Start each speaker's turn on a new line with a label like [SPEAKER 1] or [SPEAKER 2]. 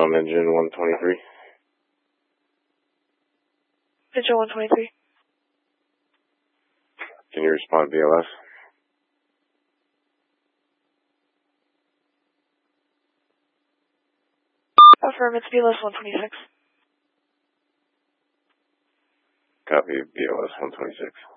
[SPEAKER 1] engine 123.
[SPEAKER 2] Engine 123.
[SPEAKER 1] Can you respond BLS?
[SPEAKER 2] Affirm, it's BLS 126.
[SPEAKER 1] Copy BLS 126.